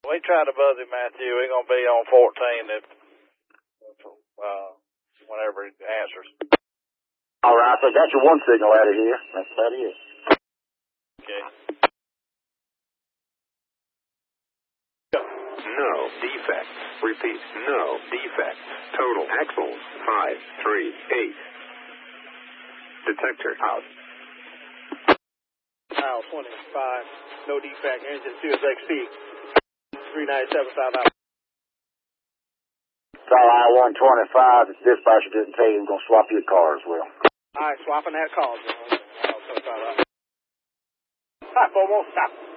We tried to buzz him, Matthew. We're going to be on 14 if, whenever he answers. All right, so got your one signal out of here. That's about it. Okay. No defects. Repeat, no defects. Total axles, 538. Detector out. Mile 25, no defect. Engine Sirius XP, 3975 out. Call I-125. This dispatcher didn't tell you he was going to swap your car as well. All right, swapping that call, John. Mile 25 out. All right, four more, stop.